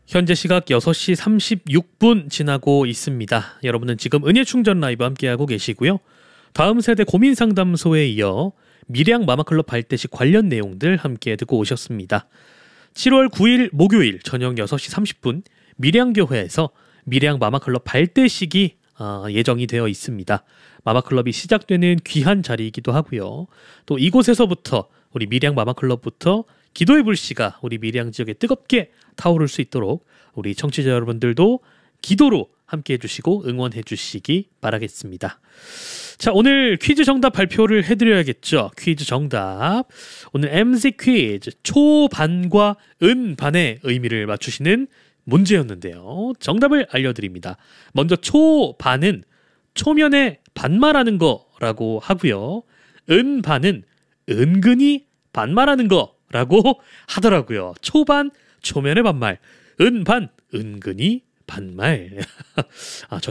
현재 시각 6시 36분 지나고 있습니다. 여러분은 지금 은혜충전 라이브 함께하고 계시고요. 다음 세대 고민상담소에 이어 밀양 마마클럽 발대식 관련 내용들 함께 듣고 오셨습니다. 7월 9일 목요일 저녁 6시 30분 밀양교회에서 밀양 마마클럽 발대식이 예정이 되어 있습니다. 마마클럽이 시작되는 귀한 자리이기도 하고요. 또 이곳에서부터 우리 밀양 마마클럽부터 기도의 불씨가 우리 밀양 지역에 뜨겁게 타오를 수 있도록 우리 청취자 여러분들도 기도로 함께 해주시고 응원해 주시기 바라겠습니다. 자, 오늘 퀴즈 정답 발표를 해드려야겠죠. 퀴즈 정답. 오늘 MC 퀴즈 초반과 은반의 의미를 맞추시는 문제였는데요. 정답을 알려드립니다. 먼저 초반은 초면에 반말하는 거라고 하고요. 은반은 은근히 반말하는 거라고 하더라고요. 초반 초면에 반말, 은반 은근히 반말.